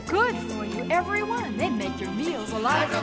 Good for you, every one. They make your meals a lot